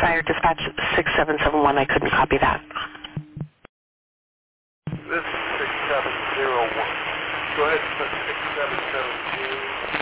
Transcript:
Fire Dispatch 6771. I couldn't copy that. This is 6701. Go ahead and put 6772.